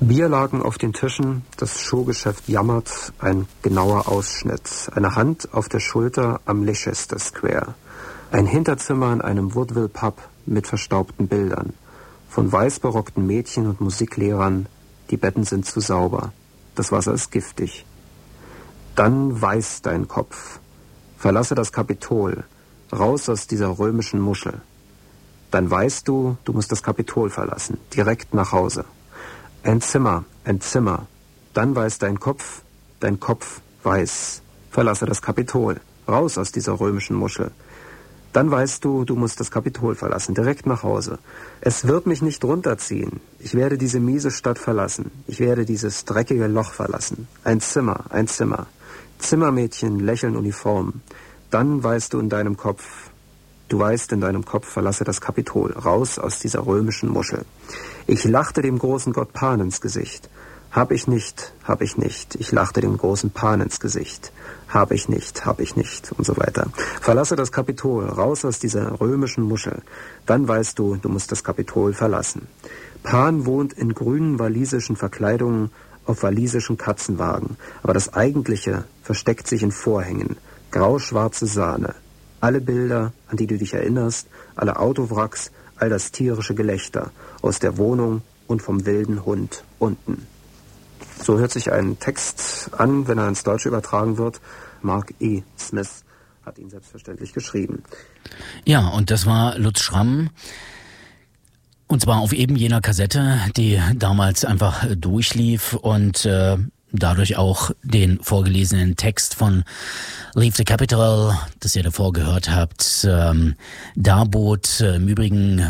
Bier lagen auf den Tischen, das Showgeschäft jammert, ein genauer Ausschnitt, eine Hand auf der Schulter am Leicester Square, ein Hinterzimmer in einem Woodville-Pub mit verstaubten Bildern, von weißberockten Mädchen und Musiklehrern, die Betten sind zu sauber, das Wasser ist giftig. Dann weiß dein Kopf, verlasse das Kapitol, raus aus dieser römischen Muschel. Dann weißt du, du musst das Kapitol verlassen, direkt nach Hause. Ein Zimmer. Dann weiß dein Kopf weiß. Verlasse das Kapitol. Raus aus dieser römischen Muschel. Dann weißt du, du musst das Kapitol verlassen. Direkt nach Hause. Es wird mich nicht runterziehen. Ich werde diese miese Stadt verlassen. Ich werde dieses dreckige Loch verlassen. Ein Zimmer. Zimmermädchen lächeln uniform. Dann weißt du in deinem Kopf, verlasse das Kapitol. Raus aus dieser römischen Muschel. Ich lachte dem großen Gott Pan ins Gesicht. Hab ich nicht. Ich lachte dem großen Pan ins Gesicht. Hab ich nicht. Und so weiter. Verlasse das Kapitol, raus aus dieser römischen Muschel. Dann weißt du, du musst das Kapitol verlassen. Pan wohnt in grünen walisischen Verkleidungen auf walisischen Katzenwagen. Aber das Eigentliche versteckt sich in Vorhängen. Grauschwarze Sahne. Alle Bilder, an die du dich erinnerst, alle Autowracks, all das tierische Gelächter aus der Wohnung und vom wilden Hund unten. So hört sich ein Text an, wenn er ins Deutsche übertragen wird. Mark E. Smith hat ihn selbstverständlich geschrieben. Ja, und das war Lutz Schramm. Und zwar auf eben jener Kassette, die damals einfach durchlief und dadurch auch den vorgelesenen Text von Leave the Capital, das ihr davor gehört habt, darbot. Im Übrigen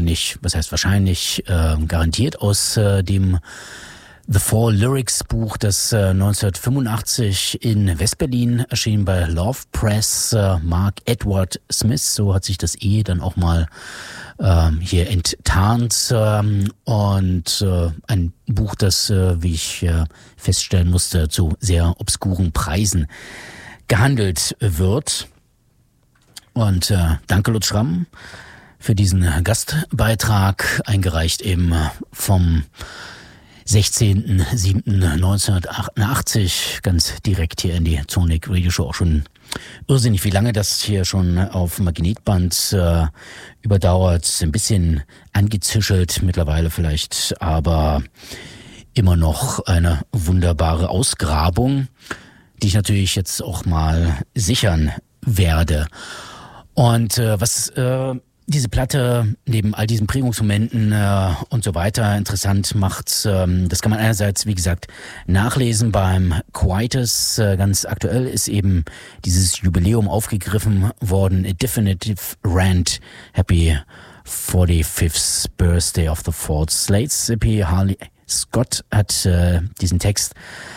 garantiert aus dem The Four Lyrics Buch, das 1985 in Westberlin erschien bei Love Press. Mark Edward Smith, so hat sich das dann auch mal hier enttarnt, und ein Buch, das, wie ich feststellen musste, zu sehr obskuren Preisen gehandelt wird. Und danke Lutz Schramm für diesen Gastbeitrag, eingereicht eben vom 16.07.1988, ganz direkt hier in die Sonic Radio Show, auch schon irrsinnig, wie lange das hier schon auf Magnetband überdauert, ein bisschen angezischelt mittlerweile vielleicht, aber immer noch eine wunderbare Ausgrabung, die ich natürlich jetzt auch mal sichern werde. Und was diese Platte neben all diesen Prägungsmomenten und so weiter interessant macht, das kann man einerseits, wie gesagt, nachlesen beim Quietus. Ganz aktuell ist eben dieses Jubiläum aufgegriffen worden. A Definitive Rant. Happy 45th Birthday of the Fourth Slates. EP Harley Scott hat diesen Text